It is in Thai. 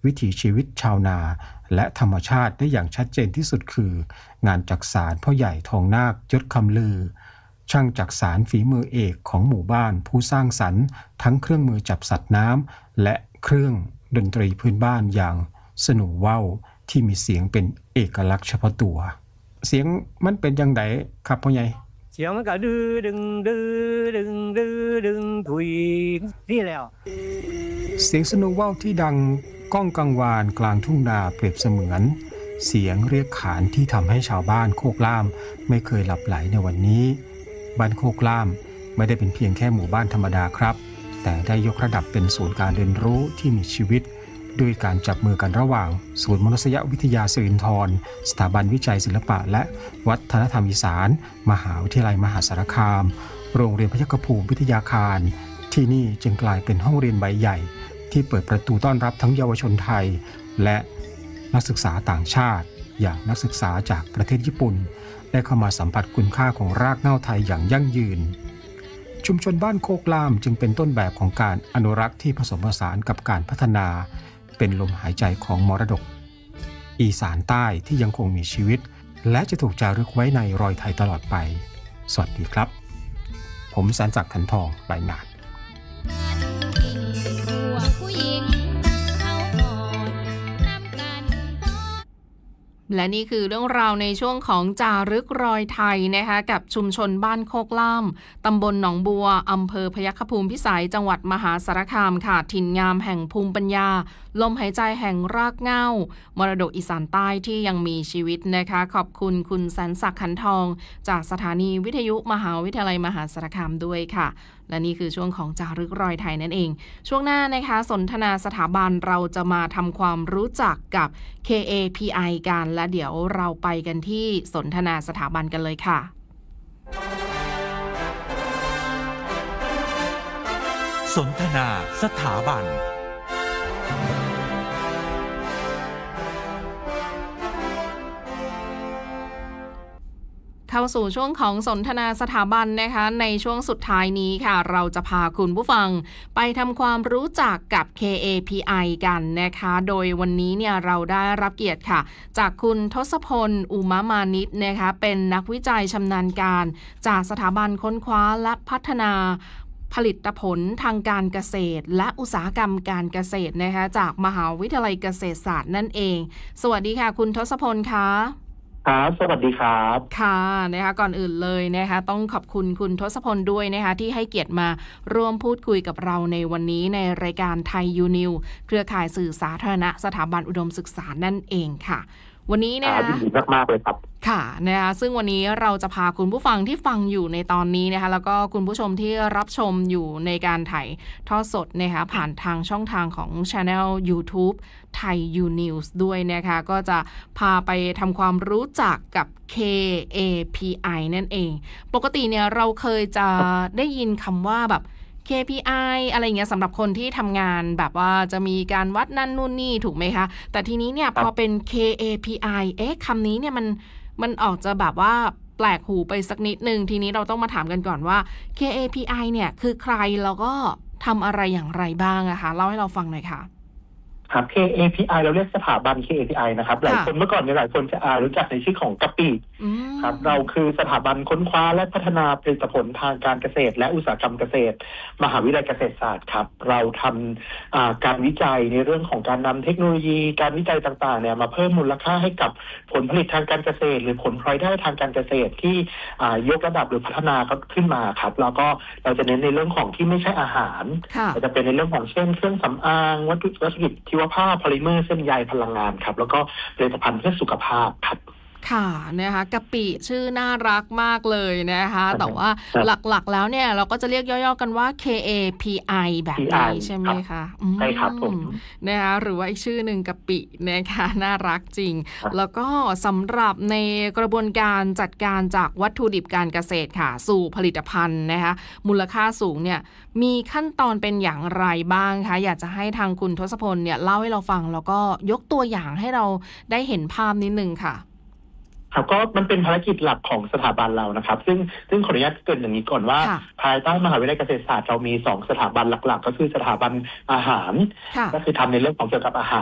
วิถีชีวิตชาวนาและธรรมชาติได้อย่างชัดเจนที่สุดคืองานจักสานพ่อใหญ่ทองนาคยศคำลือช่างจักสานฝีมือเอกของหมู่บ้านผู้สร้างสรรค์ทั้งเครื่องมือจับสัตว์น้ำและเครื่องดนตรีพื้นบ้านอย่างสนูว่าวที่มีเสียงเป็นเอกลักษณ์เฉพาะตัวเสียงมันเป็นจังไดครับพ่อใหญ่เสียงมันก็ดื้อดึงดื้อดึงดื้อดึงถุยนี่แล้วเสียงสนูว่าวที่ดังก้องกังวานกลางทุ่งนาเปรียบเสมือนเสียงเรียกขานที่ทำให้ชาวบ้านโคกล่ามไม่เคยหลับไหลในวันนี้บ้านโคกล่ามไม่ได้เป็นเพียงแค่หมู่บ้านธรรมดาครับแต่ได้ยกระดับเป็นศูนย์การเรียนรู้ที่มีชีวิตด้วยการจับมือกันระหว่างศูนย์มนุษยวิทยาสิรินธรสถาบันวิจัยศิลปะและวัฒนธรรมอีสานมหาวิทยาลัยมหาสารคามโรงเรียนพยัคฆภูมิวิทยาคารที่นี่จึงกลายเป็นห้องเรียนใบใหญ่ที่เปิดประตูต้อนรับทั้งเยาวชนไทยและนักศึกษาต่างชาติอย่างนักศึกษาจากประเทศญี่ปุ่นได้เข้ามาสัมผัสคุณค่าของรากเหง้าไทยอย่างยั่งยืนชุมชนบ้านโคกล่ามจึงเป็นต้นแบบของการอนุรักษ์ที่ผสมผสานกับการพัฒนาเป็นลมหายใจของมรดกอีสานใต้ที่ยังคงมีชีวิตและจะถูกจารึกไว้ในรอยไทยตลอดไปสวัสดีครับผมแสนศักดิ์ขันทองรายงานและนี่คือเรื่องราวในช่วงของจารึกรอยไทยนะคะกับชุมชนบ้านโคกล่ามตำบลหนองบัวอำเภอพยัคฆภูมิพิสัยจังหวัดมหาสารคามค่ะถิ่นงามแห่งภูมิปัญญาลมหายใจแห่งรากเหง้ามรดกอีสานใต้ที่ยังมีชีวิตนะคะขอบคุณคุณแสนศักดิ์ขันทองจากสถานีวิทยุมหาวิทยาลัยมหาสารคามด้วยค่ะและนี่คือช่วงของจารึกรอยไทยนั่นเองช่วงหน้านะคะสนทนาสถาบันเราจะมาทำความรู้จักกับ KAPI กันและเดี๋ยวเราไปกันที่สนทนาสถาบันกันเลยค่ะสนทนาสถาบันเข้าสู่ช่วงของสนทนาสถาบันนะคะในช่วงสุดท้ายนี้ค่ะเราจะพาคุณผู้ฟังไปทำความรู้จักกับ KAPI กันนะคะโดยวันนี้เนี่ยเราได้รับเกียรติค่ะจากคุณทศพลอุมามานิชนะคะเป็นนักวิจัยชำนาญการจากสถาบันค้นคว้าและพัฒนาผลิตผลทางการเกษตรและอุตสาหกรรมการเกษตรนะคะจากมหาวิทยาลัยเกษตรศาสตร์นั่นเองสวัสดีค่ะคุณทศพลคะครับสวัสดีครับค่ะนะคะก่อนอื่นเลยนะคะต้องขอบคุณคุณทศพลด้วยนะคะที่ให้เกียรติมาร่วมพูดคุยกับเราในวันนี้ในรายการไทยยูนิวเครือข่ายสื่อสาธารณะสถาบันอุดมศึกษานั่นเองค่ะวันนี้นะคะยินดีมากๆเลยครับค่ะนะคะซึ่งวันนี้เราจะพาคุณผู้ฟังที่ฟังอยู่ในตอนนี้นะคะแล้วก็คุณผู้ชมที่รับชมอยู่ในการถ่ายทอดสดนะคะผ่านทางช่องทางของ Channel YouTube ไทยยูนิวส์ด้วยนะคะก็จะพาไปทำความรู้จักกับ KAPI นั่นเองปกติเนี่ยเราเคยจะได้ยินคำว่าแบบKPI อะไรเงี้ยสำหรับคนที่ทำงานแบบว่าจะมีการวัดนั่นนู่นนี่ถูกไหมคะแต่ทีนี้เนี่ยพอเป็น KAPI คำนี้เนี่ยมันออกจะแบบว่าแปลกหูไปสักนิดนึงทีนี้เราต้องมาถามกันก่อนว่า KAPI เนี่ยคือใครแล้วก็ทำอะไรอย่างไรบ้างอะคะเล่าให้เราฟังหน่อยค่ะครับ KAPI เราเรียกสถาบัน KAPI นะครับหลายคนเมื่อก่อนเนี่ยหลายคนจะรู้จักในชื่อของกะปิครับเราคือสถาบันค้นคว้าและพัฒนาผลิตผลทางการเกษตรและอุตสาหกรรมเกษตรมหาวิทยาลัยเกษตรศาสตร์ครับเราทำการวิจัยในเรื่องของการนำเทคโนโลยีการวิจัยต่างๆเนี่ยมาเพิ่มมูลค่าให้กับผลผลิตทางการเกษตรหรือผลพลอยได้ทางการเกษตรที่ยกระดับหรือพัฒนาขึ้นมาครับแล้วก็เราจะเน้นในเรื่องของที่ไม่ใช่อาหารจะเป็นในเรื่องของเช่นเครื่องสำอางวัตถุดิบชีวภาพโพลิเมอร์เส้นใยพลังงานครับแล้วก็ผลิตภัณฑ์เพื่อสุขภาพครับค่ะนะคะกะปิชื่อน่ารักมากเลยนะคะแต่ว่าหลักๆแล้วเนี่ยเราก็จะเรียกย่อๆกันว่า KAPI แบบนี้ใช่ไหมคะใช่ครับผมนะคะหรือว่าอีกชื่อหนึ่งกะปินะคะน่ารักจริงแล้วก็สำหรับในกระบวนการจัดการจากวัตถุดิบการเกษตรค่ะสู่ผลิตภัณฑ์นะคะมูลค่าสูงเนี่ยมีขั้นตอนเป็นอย่างไรบ้างคะอยากจะให้ทางคุณทศพลเนี่ยเล่าให้เราฟังแล้วก็ยกตัวอย่างให้เราได้เห็นภาพนิดนึงค่ะครับก็มันเป็นภารกิจหลักของสถาบันเรานะครับซึ่งขออนุญาตเกริ่นอย่างนี้ก่อนว่าภายใต้มหาวิทยาลัยเกษตรศาสตร์เรามี2สถาบันหลักๆก็คือสถาบันอาหารก็คือทำในเรื่องของเกี่ยวกับอาหาร